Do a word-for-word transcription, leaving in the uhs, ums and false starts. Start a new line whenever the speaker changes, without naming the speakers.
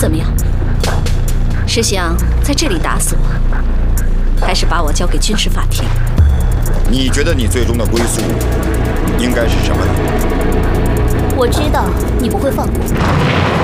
怎么样？是想在这里打死我，还是把我交给军事法庭？
你觉得你最终的归宿应该是什么呢？
我知道你不会放过我。